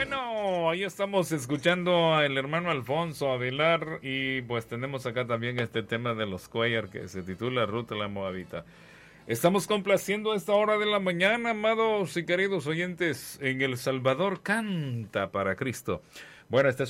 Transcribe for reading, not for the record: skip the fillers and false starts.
Bueno, ahí estamos escuchando al hermano Alfonso Aguilar y pues tenemos acá también este tema de los Cuellar que se titula Ruta a la Moabita. Estamos complaciendo a esta hora de la mañana, amados y queridos oyentes, en El Salvador canta para Cristo. Bueno, esta es